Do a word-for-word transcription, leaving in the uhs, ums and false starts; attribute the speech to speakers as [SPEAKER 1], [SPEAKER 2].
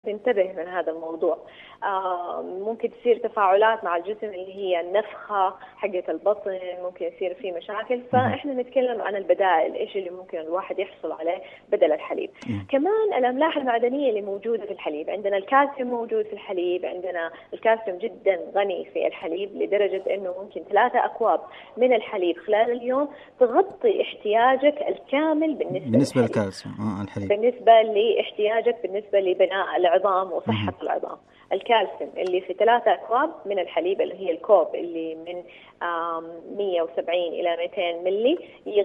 [SPEAKER 1] تنتبه من هذا الموضوع. آه ممكن تصير تفاعلات مع الجسم اللي هي النفخة حقة البطن، ممكن يصير في مشاكل. فإحنا نتكلم عن البدائل، إيش اللي ممكن الواحد يحصل عليه بدل الحليب. كمان الأملاح المعدنية اللي موجودة في الحليب، عندنا الكالسيوم موجود في الحليب، عندنا الكالسيوم جدا غني في الحليب لدرجة إنه ممكن ثلاثة أكواب من الحليب خلال اليوم تغطي احتياجك الكامل بالنسبة,
[SPEAKER 2] بالنسبة للكالسيوم آه الحليب،
[SPEAKER 1] بالنسبة لاحتياجك بالنسبة لبناء العظام وصحة مم. العظام. الكالسيوم اللي في ثلاثة أكواب من الحليب اللي هي الكوب اللي من مية وسبعين إلى مئتين ملي